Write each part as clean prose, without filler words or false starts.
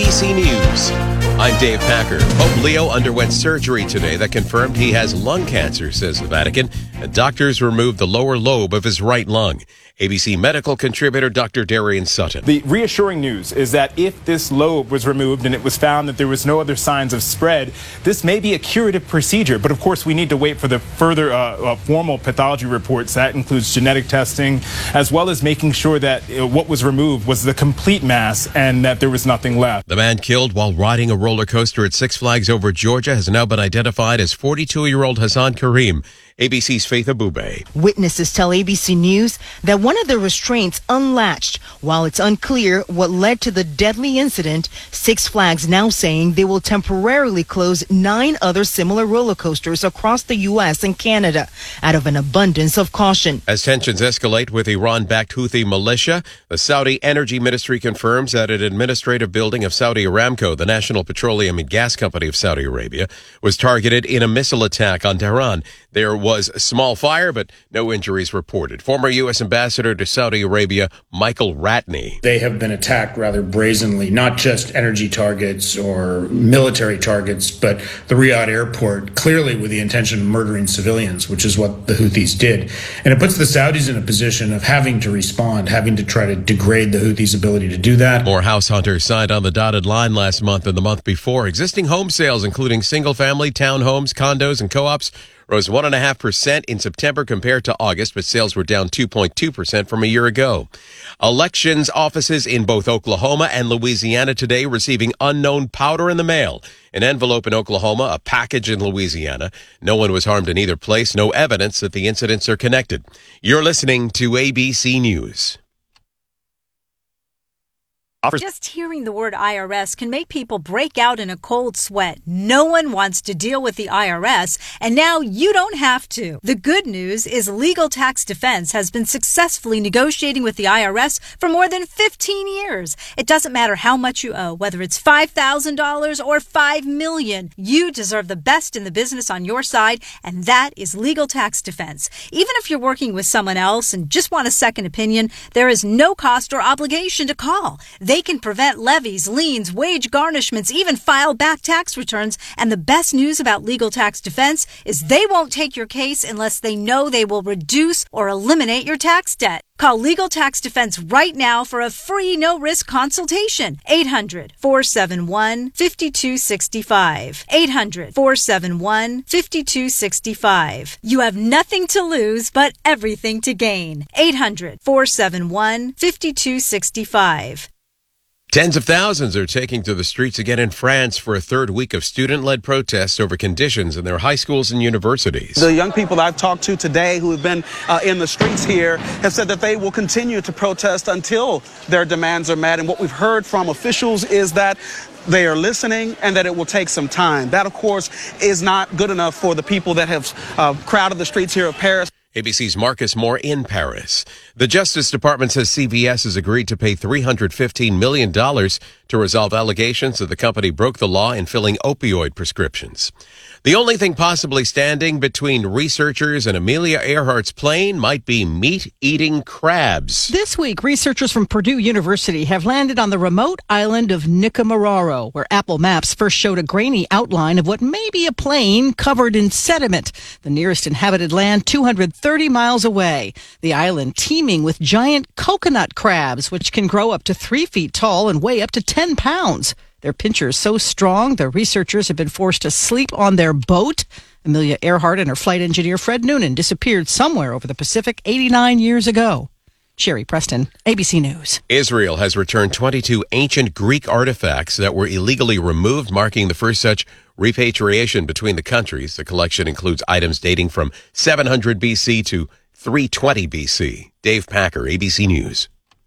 ABC News. I'm Dave Packer. Pope Leo underwent surgery today that confirmed he has lung cancer, says the Vatican, and doctors removed the lower lobe of his right lung. ABC medical contributor Dr. Darian Sutton. The reassuring news is that if this lobe was removed and it was found that there was no other signs of spread, this may be a curative procedure. But of course, we need to wait for the further formal pathology reports. That includes genetic testing, as well as making sure that what was removed was the complete mass and that there was nothing left. The man killed while riding a roller coaster at Six Flags over Georgia has now been identified as 42-year-old Hassan Karim. ABC's Faith Abube. Witnesses tell ABC News that one of the restraints unlatched. While it's unclear what led to the deadly incident, Six Flags now saying they will temporarily close 9 other similar roller coasters across the U.S. and Canada out of an abundance of caution. As tensions escalate with Iran-backed Houthi militia, the Saudi Energy Ministry confirms that an administrative building of Saudi Aramco, the national petroleum and gas company of Saudi Arabia, was targeted in a missile attack on Tehran. There was a small fire, but no injuries reported. Former U.S. Ambassador to Saudi Arabia, Michael Ratney. They have been attacked rather brazenly, not just energy targets or military targets, but the Riyadh airport, clearly with the intention of murdering civilians, which is what the Houthis did. And it puts the Saudis in a position of having to respond, having to try to degrade the Houthis' ability to do that. More house hunters signed on the dotted line last month and the month before. Existing home sales, including single-family, townhomes, condos, and co-ops, rose 1.5% in September compared to August, but sales were down 2.2% from a year ago. Elections offices in both Oklahoma and Louisiana today receiving unknown powder in the mail. An envelope in Oklahoma, a package in Louisiana. No one was harmed in either place. No evidence that the incidents are connected. You're listening to ABC News. Just hearing the word IRS can make people break out in a cold sweat. No one wants to deal with the IRS, and now you don't have to. The good news is Legal Tax Defense has been successfully negotiating with the IRS for more than 15 years. It doesn't matter how much you owe, whether it's $5,000 or $5 million. You deserve the best in the business on your side, and that is Legal Tax Defense. Even if you're working with someone else and just want a second opinion, there is no cost or obligation to call. They can prevent levies, liens, wage garnishments, even file back tax returns. And the best news about Legal Tax Defense is they won't take your case unless they know they will reduce or eliminate your tax debt. Call Legal Tax Defense right now for a free no-risk consultation. 800-471-5265. 800-471-5265. You have nothing to lose but everything to gain. 800-471-5265. Tens of thousands are taking to the streets again in France for a third week of student-led protests over conditions in their high schools and universities. The young people I've talked to today who have been in the streets here have said that they will continue to protest until their demands are met. And what we've heard from officials is that they are listening and that it will take some time. That, of course, is not good enough for the people that have crowded the streets here of Paris. ABC's Marcus Moore in Paris. The Justice Department says CVS has agreed to pay $315 million to resolve allegations that the company broke the law in filling opioid prescriptions. The only thing possibly standing between researchers and Amelia Earhart's plane might be meat-eating crabs. This week, researchers from Purdue University have landed on the remote island of Nikumaroro, where Apple Maps first showed a grainy outline of what may be a plane covered in sediment. The nearest inhabited land, 230 miles away. The island teeming with giant coconut crabs, which can grow up to 3 feet tall and weigh up to 10 pounds. Their pincher is so strong, the researchers have been forced to sleep on their boat. Amelia Earhart and her flight engineer Fred Noonan disappeared somewhere over the Pacific 89 years ago. Sherry Preston, ABC News. Israel has returned 22 ancient Greek artifacts that were illegally removed, marking the first such repatriation between the countries. The collection includes items dating from 700 BC to 320 BC. Dave Packer, ABC News.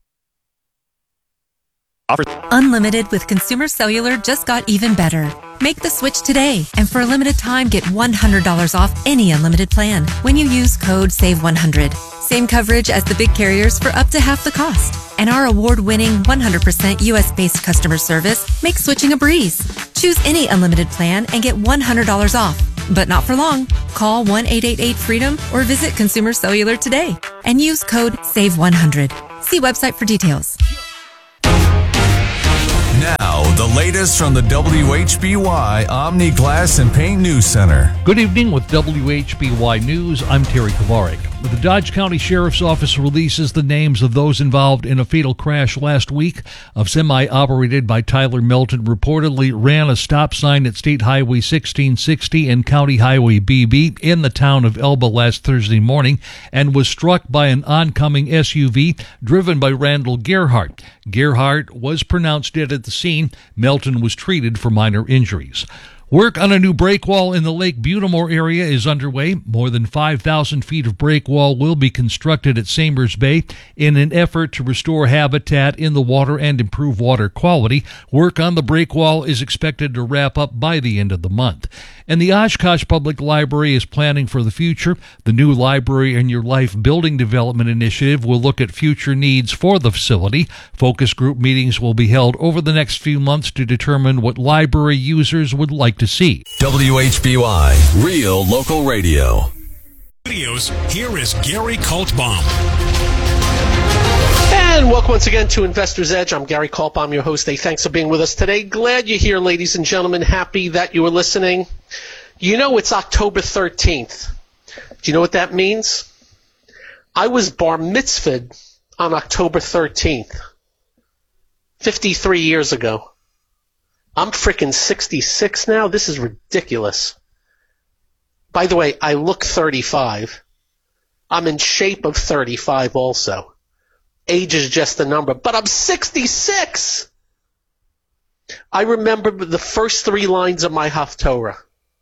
Unlimited with Consumer Cellular just got even better. Make the switch today, and for a limited time, get $100 off any unlimited plan when you use code SAVE100. Same coverage as the big carriers for up to half the cost. And our award-winning 100% U.S.-based customer service makes switching a breeze. Choose any unlimited plan and get $100 off. But not for long. Call 1-888-FREEDOM or visit Consumer Cellular today and use code SAVE100. See website for details. Now, the latest from the WHBY Omni Glass and Paint News Center. Good evening with WHBY News. I'm Terry Kovarik. The Dodge County Sheriff's Office releases the names of those involved in a fatal crash last week. A semi operated by Tyler Milton reportedly ran a stop sign at State Highway 1660 and County Highway BB in the town of Elba last Thursday morning and was struck by an oncoming SUV driven by Randall Gerhardt. Gerhardt was pronounced dead at the scene. Milton was treated for minor injuries. Work on a new break wall in the Lake Butamore area is underway. More than 5,000 feet of break wall will be constructed at Samers Bay in an effort to restore habitat in the water and improve water quality. Work on the break wall is expected to wrap up by the end of the month. And the Oshkosh Public Library is planning for the future. The new Library in Your Life Building Development Initiative will look at future needs for the facility. Focus group meetings will be held over the next few months to determine what library users would like to see. WHBY, real local radio. Studios, here is Gary Kaltbaum. And welcome once again to Investor's Edge. I'm Gary Kaltbaum, your host. Hey, thanks for being with us today. Glad you're here, ladies and gentlemen. Happy that you are listening. You know it's October 13th. Do you know what that means? I was bar mitzvahed on October 13th, 53 years ago. I'm freaking 66 now. This is ridiculous. By the way, I look 35. I'm in shape of 35 also. Age is just a number, but I'm 66. I remember the first 3 lines of my Haftorah.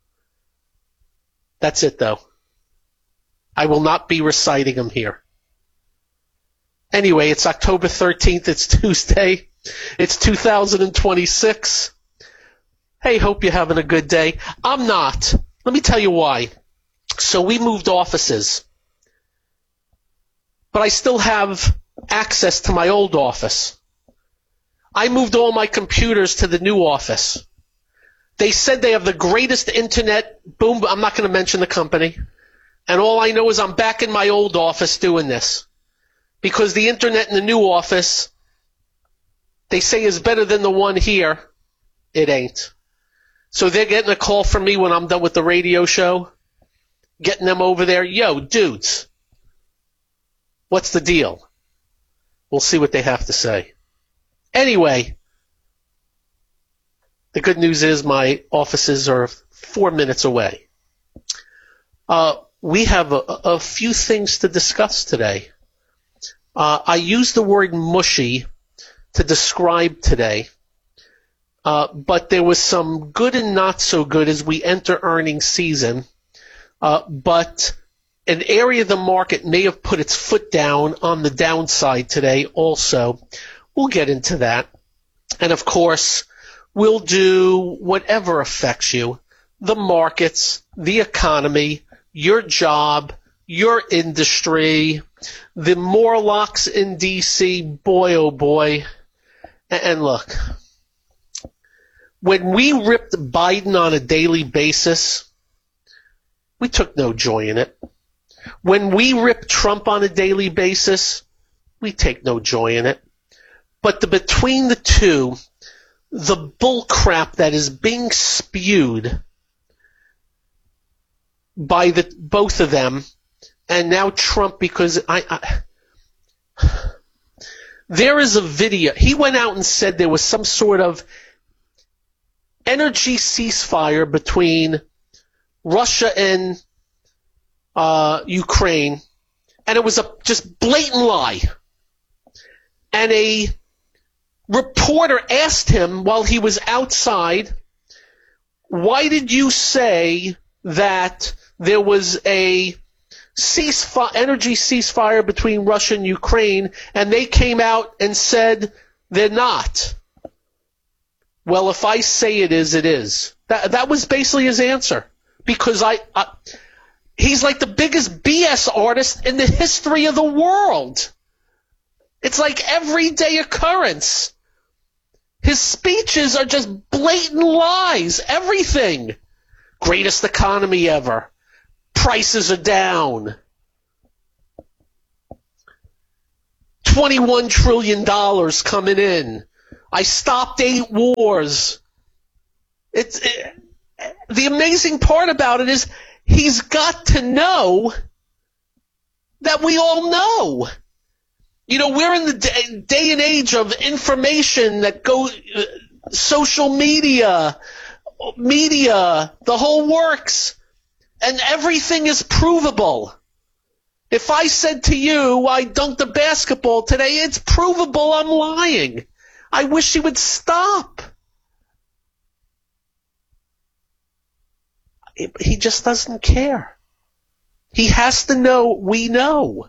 That's it, though. I will not be reciting them here. Anyway, it's October 13th. It's Tuesday. It's 2026. Hey, hope you're having a good day. I'm not. Let me tell you why. So we moved offices, but I still have access to my old office. I moved all my computers to the new office. They said they have the greatest internet. Boom, I'm not going to mention the company. And all I know is I'm back in my old office doing this. Because the internet in the new office, they say is better than the one here. It ain't. So they're getting a call from me when I'm done with the radio show. Getting them over there. Yo, dudes, what's the deal? We'll see what they have to say. Anyway, the good news is my offices are 4 minutes away. We have a few things to discuss today. I used the word mushy to describe today, but there was some good and not so good as we enter earnings season. But an area of the market may have put its foot down on the downside today also. We'll get into that. And, of course, we'll do whatever affects you, the markets, the economy, your job, your industry, the Morlocks in D.C., boy, oh, boy. And look, when we ripped Biden on a daily basis, we took no joy in it. When we rip Trump on a daily basis, we take no joy in it. But between the two, the bull crap that is being spewed by both of them, and now Trump, because there is a video. He went out and said there was some sort of energy ceasefire between Russia and Ukraine, and it was a just blatant lie. And a reporter asked him while he was outside, why did you say that there was a energy ceasefire between Russia and Ukraine, and they came out and said they're not? Well, if I say it is, it is. That was basically his answer. Because he's like the biggest BS artist in the history of the world. It's like everyday occurrence. His speeches are just blatant lies. Everything. Greatest economy ever. Prices are down. $21 trillion coming in. I stopped 8 wars. The amazing part about it is he's got to know that we all know. You know, we're in the day and age of information that social media, the whole works, and everything is provable. If I said to you, I dunked a basketball today, it's provable I'm lying. I wish he would stop. He just doesn't care. He has to know we know.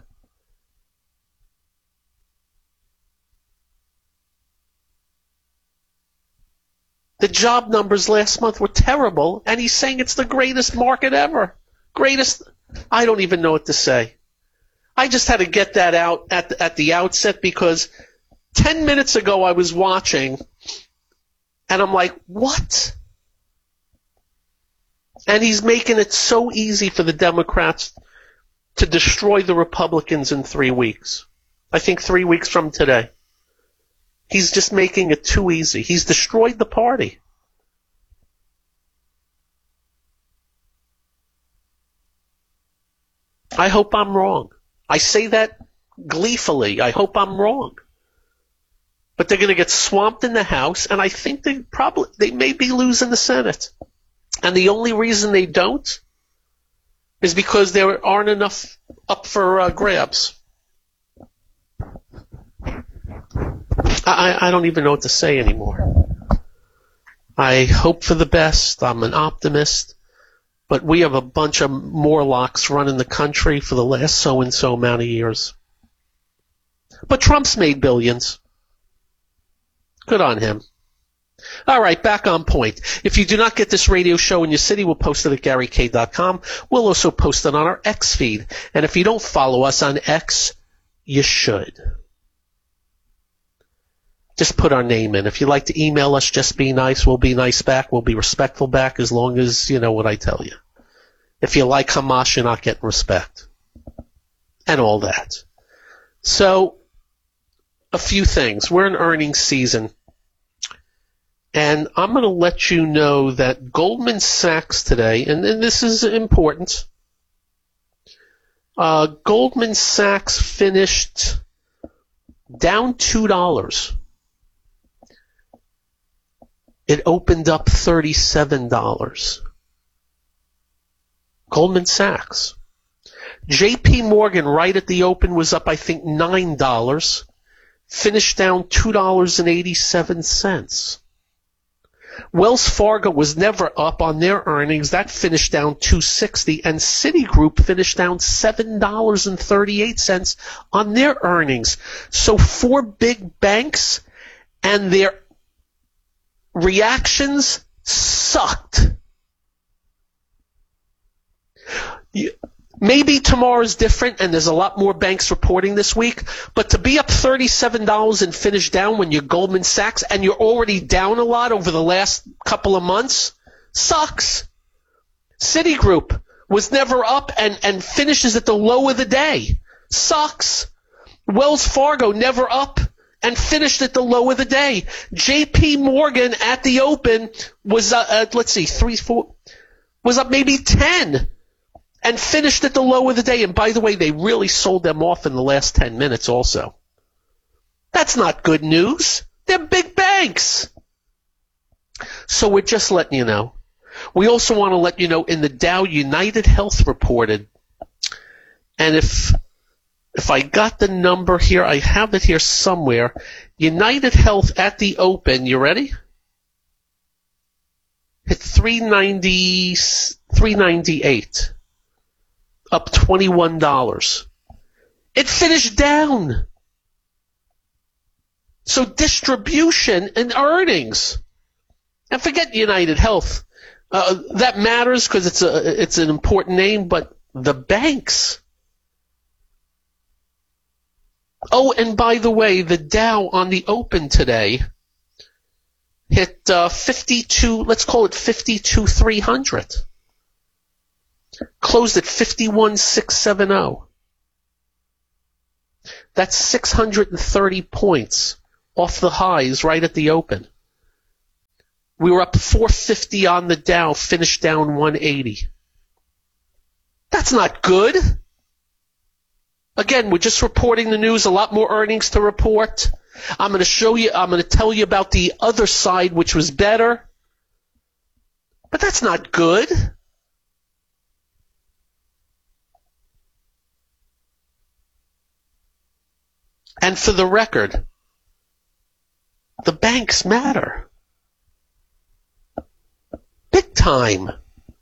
The job numbers last month were terrible, and he's saying it's the greatest market ever. Greatest. I don't even know what to say. I just had to get that out at the outset because 10 minutes ago I was watching, and I'm like, what? And he's making it so easy for the Democrats to destroy the Republicans in 3 weeks. I think 3 weeks from today. He's just making it too easy. He's destroyed the party. I hope I'm wrong. I say that gleefully. I hope I'm wrong. But they're going to get swamped in the House, and I think they may be losing the Senate. And the only reason they don't is because there aren't enough up for grabs. I don't even know what to say anymore. I hope for the best. I'm an optimist. But we have a bunch of Morlocks running the country for the last so-and-so amount of years. But Trump's made billions. Good on him. All right, back on point. If you do not get this radio show in your city, we'll post it at GaryK.com. We'll also post it on our X feed. And if you don't follow us on X, you should. Just put our name in. If you like to email us, just be nice. We'll be nice back. We'll be respectful back as long as you know what I tell you. If you like Hamas, you're not getting respect. And all that. So, a few things. We're in earnings season. And I'm going to let you know that Goldman Sachs today, and this is important, Goldman Sachs finished down $2. It opened up $37. Goldman Sachs. JP Morgan right at the open was up, I think, $9. Finished down $2.87. Wells Fargo was never up on their earnings. That finished down $2.60, and Citigroup finished down $7.38 on their earnings. So 4 big banks and their reactions sucked. Maybe tomorrow's different and there's a lot more banks reporting this week, but to be up $37 and finish down when you're Goldman Sachs and you're already down a lot over the last couple of months sucks. Citigroup was never up and finishes at the low of the day. Sucks. Wells Fargo never up and finished at the low of the day. JP Morgan at the open was, was up maybe 10 and finished at the low of the day. And by the way, they really sold them off in the last 10 minutes also. That's not good news. They're big banks. So we're just letting you know. We also want to let you know in the Dow, United Health reported. And if I got the number here, I have it here somewhere. United Health at the open, you ready? Hit 398. Up $21. It finished down. So distribution and earnings. And forget United Health. That matters because it's an important name, but the banks. Oh, and by the way, the Dow on the open today hit 52, let's call it 52,300. Closed at 51,670. That's 630 points off the highs right at the open. We were up 450 on the Dow, finished down 180. That's not good. Again, we're just reporting the news, a lot more earnings to report. I'm going to tell you about the other side, which was better. But that's not good. And for the record, the banks matter. Big time.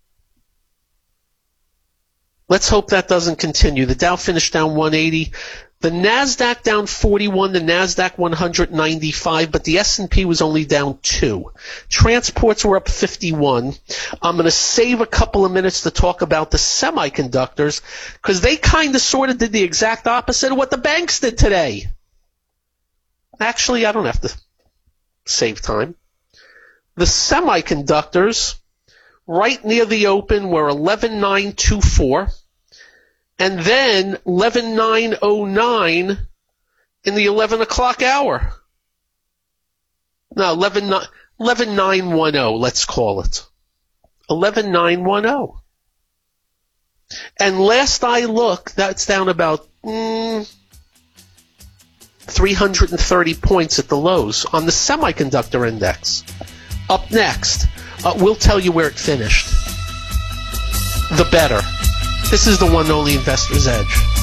Let's hope that doesn't continue. The Dow finished down 180. The NASDAQ down 41, the NASDAQ 195, but the S&P was only down 2. Transports were up 51. I'm going to save a couple of minutes to talk about the semiconductors because they kind of sort of did the exact opposite of what the banks did today. Actually, I don't have to save time. The semiconductors right near the open were 11,924. And then 11,909 in the 11 o'clock hour. No, 11,910, let's call it. 11,910. And last I looked, that's down about 330 points at the lows on the semiconductor index. Up next, we'll tell you where it finished. The better. This is the one and only Investor's Edge.